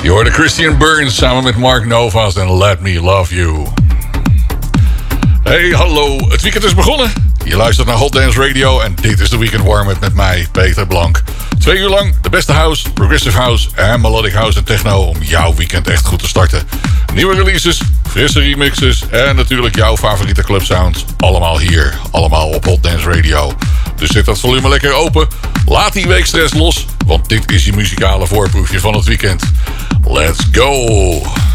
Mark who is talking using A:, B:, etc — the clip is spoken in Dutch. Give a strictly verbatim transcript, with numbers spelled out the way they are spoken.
A: Je hoorde Christian Burns samen met Mark Novas en Let Me Love You. Hey, hallo. Het weekend is begonnen. Je luistert naar Hot Dance Radio en dit is de Weekend Warm-up met mij, Peter Blank. Twee uur lang de beste house, progressive house en melodic house en techno om jouw weekend echt goed te starten. Nieuwe releases, frisse remixes en natuurlijk jouw favoriete club sounds. Allemaal hier, allemaal op Hot Dance Radio. Dus zet dat volume lekker open. Laat die weekstress los, want dit is je muzikale voorproefje van het weekend. Let's go!